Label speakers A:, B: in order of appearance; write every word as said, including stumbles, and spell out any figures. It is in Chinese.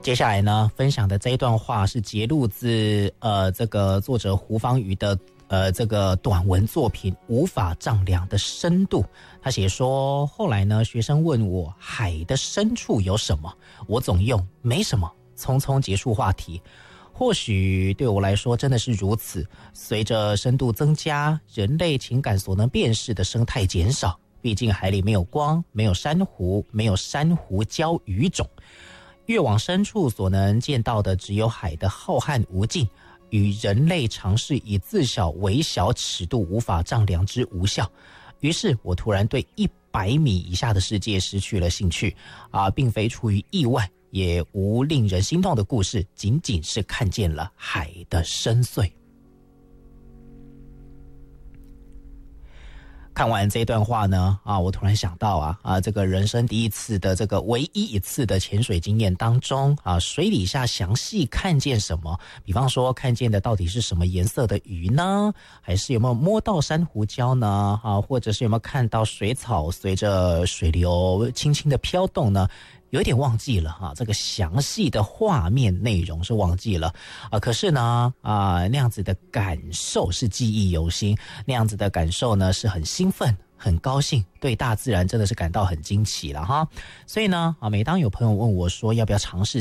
A: 接下来呢，分享的这一段话是节录自呃这个作者胡方瑜的呃这个短文作品《无法丈量的深度》。他写说，后来呢，学生问我海的深处有什么，我总用没什么匆匆结束话题。或许对我来说真的是如此，随着深度增加，人类情感所能辨识的生态减少，毕竟海里没有光，没有珊瑚，没有珊瑚礁鱼种，越往深处所能见到的只有海的浩瀚无尽，与人类尝试以自小微小尺度无法丈量之无效。于是我突然对一百米以下的世界失去了兴趣啊，并非出于意外，也无令人心动的故事，仅仅是看见了海的深邃。看完这段话呢，啊，我突然想到啊啊，这个人生第一次的这个唯一一次的潜水经验当中啊，水底下详细看见什么？比方说，看见的到底是什么颜色的鱼呢？还是有没有摸到珊瑚礁呢？啊，或者是有没有看到水草随着水流轻轻的飘动呢？有点忘记了哈、啊，这个详细的画面内容是忘记了啊。可是呢啊，那样子的感受是记忆犹新，那样子的感受呢是很兴奋、很高兴，对大自然真的是感到很惊奇了哈。所以呢啊，每当有朋友问我说要不要尝试